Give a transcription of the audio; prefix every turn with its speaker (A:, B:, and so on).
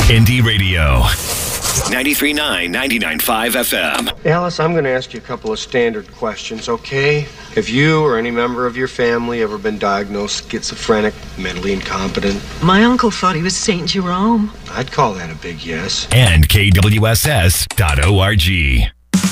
A: Indie Radio. 93.9, 99.5 FM.
B: Alice, I'm going to ask you a couple of standard questions, okay? Have you or any member of your family ever been diagnosed schizophrenic, mentally incompetent?
C: My uncle thought he was St. Jerome.
B: I'd call that a big yes.
A: And KWSS.org.